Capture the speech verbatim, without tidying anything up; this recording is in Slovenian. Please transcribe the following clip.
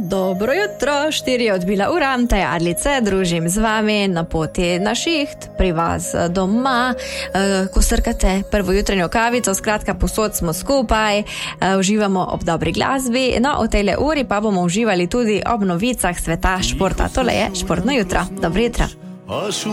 Dobro jutro, štiri je odbila ura, taj Adlice, družim z vami na poti na šiht, pri vas doma, uh, ko srkate prvo jutranjo kavico, skratka posod smo skupaj, uh, uživamo ob dobri glasbi, no v tejle uri pa bomo uživali tudi ob novicah sveta športa, tole je športno jutro, dobro jutro.